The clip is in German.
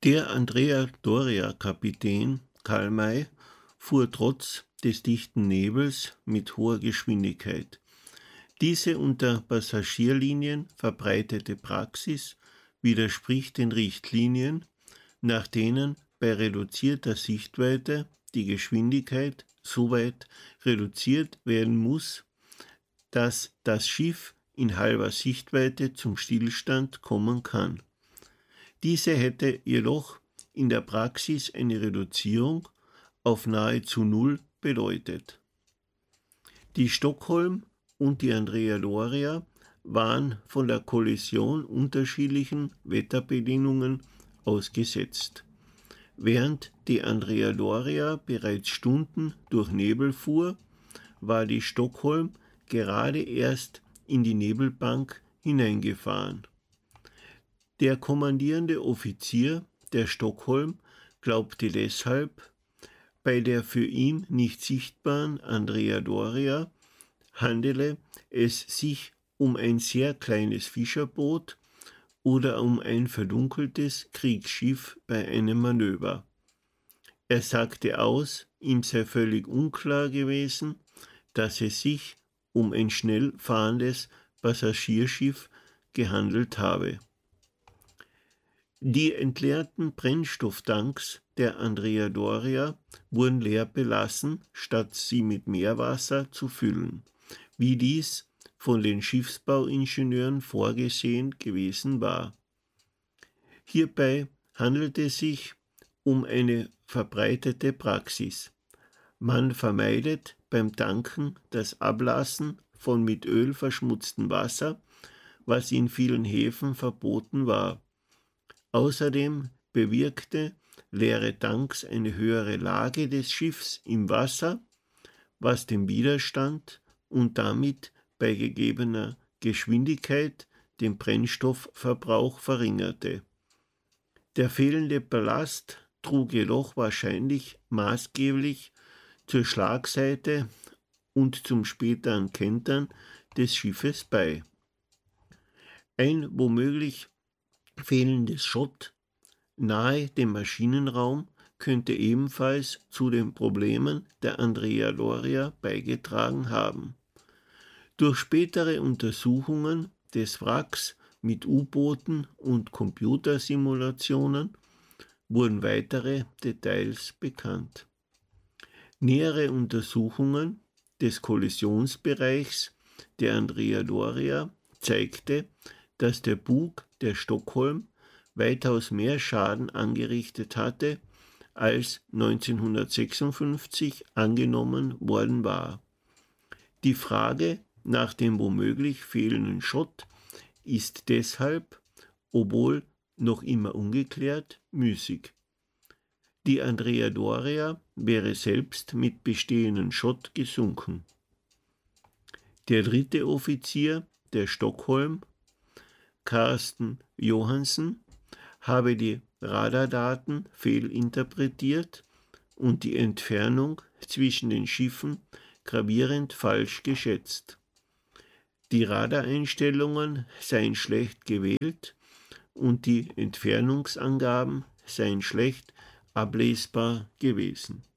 Der Andrea-Doria-Kapitän Karl May fuhr trotz des dichten Nebels mit hoher Geschwindigkeit. Diese unter Passagierlinien verbreitete Praxis widerspricht den Richtlinien, nach denen bei reduzierter Sichtweite die Geschwindigkeit so weit reduziert werden muss, dass das Schiff in halber Sichtweite zum Stillstand kommen kann. Diese hätte jedoch in der Praxis eine Reduzierung auf nahezu Null bedeutet. Die Stockholm und die Andrea Doria waren von der Kollision unterschiedlichen Wetterbedingungen ausgesetzt. Während die Andrea Doria bereits Stunden durch Nebel fuhr, war die Stockholm gerade erst in die Nebelbank hineingefahren. Der kommandierende Offizier der Stockholm glaubte deshalb, bei der für ihn nicht sichtbaren Andrea Doria handele es sich um ein sehr kleines Fischerboot oder um ein verdunkeltes Kriegsschiff bei einem Manöver. Er sagte aus, ihm sei völlig unklar gewesen, dass es sich um ein schnell fahrendes Passagierschiff gehandelt habe. Die entleerten Brennstofftanks der Andrea Doria wurden leer belassen, statt sie mit Meerwasser zu füllen, wie dies von den Schiffsbauingenieuren vorgesehen gewesen war. Hierbei handelt es sich um eine verbreitete Praxis. Man vermeidet beim Tanken das Ablassen von mit Öl verschmutztem Wasser, was in vielen Häfen verboten war. Außerdem bewirkte leere Tanks eine höhere Lage des Schiffs im Wasser, was den Widerstand und damit bei gegebener Geschwindigkeit den Brennstoffverbrauch verringerte. Der fehlende Ballast trug jedoch wahrscheinlich maßgeblich zur Schlagseite und zum späteren Kentern des Schiffes bei. Ein womöglich fehlendes Schott nahe dem Maschinenraum könnte ebenfalls zu den Problemen der Andrea Doria beigetragen haben. Durch spätere Untersuchungen des Wracks mit U-Booten und Computersimulationen wurden weitere Details bekannt. Nähere Untersuchungen des Kollisionsbereichs der Andrea Doria zeigte, dass der Bug der Stockholm weitaus mehr Schaden angerichtet hatte, als 1956 angenommen worden war. Die Frage nach dem womöglich fehlenden Schott ist deshalb, obwohl noch immer ungeklärt, müßig. Die Andrea Doria wäre selbst mit bestehendem Schott gesunken. Der dritte Offizier der Stockholm, Carsten Johansen, habe die Radardaten fehlinterpretiert und die Entfernung zwischen den Schiffen gravierend falsch geschätzt. Die Radareinstellungen seien schlecht gewählt und die Entfernungsangaben seien schlecht ablesbar gewesen.